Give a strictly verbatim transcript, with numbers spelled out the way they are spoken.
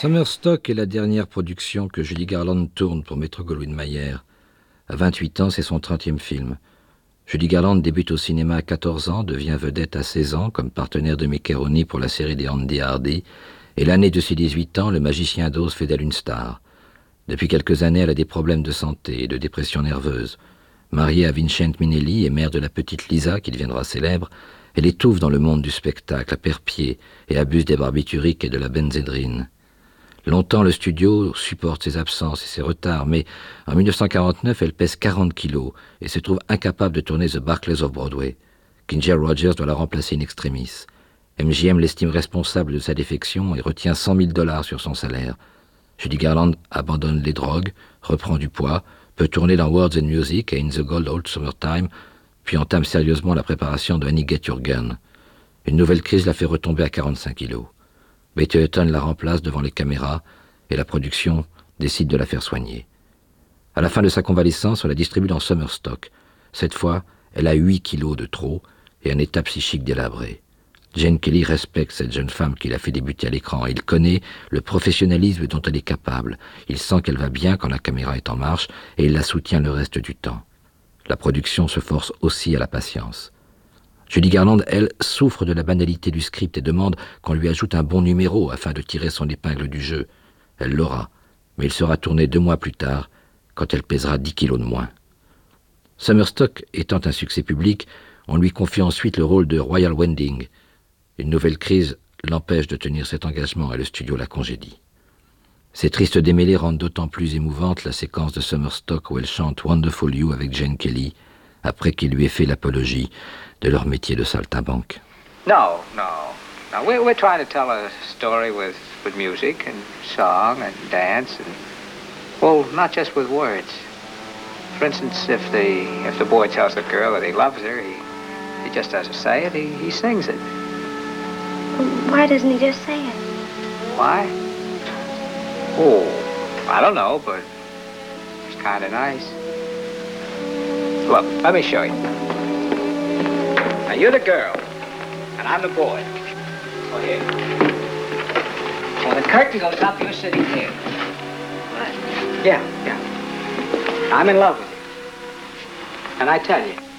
Summerstock est la dernière production que Judy Garland tourne pour Metro-Goldwyn-Mayer. À vingt-huit ans, c'est son trentième film. Judy Garland débute au cinéma à quatorze ans, devient vedette à seize ans comme partenaire de Mickey Rooney pour la série des Andy Hardy, et l'année de ses dix-huit ans, le magicien d'Oz fait d'elle une star. Depuis quelques années, elle a des problèmes de santé et de dépression nerveuse. Mariée à Vincent Minnelli et mère de la petite Lisa, qui deviendra célèbre, elle étouffe dans le monde du spectacle à perpied et abuse des barbituriques et de la benzédrine. Longtemps, le studio supporte ses absences et ses retards, mais en mille neuf cent quarante-neuf, elle pèse quarante kilos et se trouve incapable de tourner The Barclays of Broadway. Ginger Rogers doit la remplacer in extremis. M G M l'estime responsable de sa défection et retient cent mille dollars sur son salaire. Judy Garland abandonne les drogues, reprend du poids, peut tourner dans Words and Music et In the Gold Old Summertime, puis entame sérieusement la préparation de Annie Get Your Gun. Une nouvelle crise la fait retomber à quarante-cinq kilos. Betty Hutton la remplace devant les caméras et la production décide de la faire soigner. À la fin de sa convalescence, on la distribue dans Summerstock. Cette fois, elle a huit kilos de trop et un état psychique délabré. Gene Kelly respecte cette jeune femme qui l'a fait débuter à l'écran. Il connaît le professionnalisme dont elle est capable. Il sent qu'elle va bien quand la caméra est en marche et il la soutient le reste du temps. La production se force aussi à la patience. Judy Garland, elle, souffre de la banalité du script et demande qu'on lui ajoute un bon numéro afin de tirer son épingle du jeu. Elle l'aura, mais il sera tourné deux mois plus tard, quand elle pèsera dix kilos de moins. Summerstock étant un succès public, on lui confie ensuite le rôle de Royal Wending. Une nouvelle crise l'empêche de tenir cet engagement et le studio la congédie. Ces tristes démêlés rendent d'autant plus émouvante la séquence de Summerstock où elle chante Wonderful You avec Gene Kelly, après qu'il lui ait fait l'apologie de leur métier de saltimbanque. No, no. No, we're, we're trying to tell a story with, with music and song and dance and, well, not just with words. For instance, if the if the boy tells the girl that he loves her, he, he just doesn't say it, he, he sings it. Why doesn't he just say it? Why? Oh, I don't know, but it's kind of nice. Look, let me show you. Now, you're the girl, and I'm the boy. Oh, here. When the curtain goes up, you're sitting here. What? Yeah, yeah. I'm in love with you. And I tell you,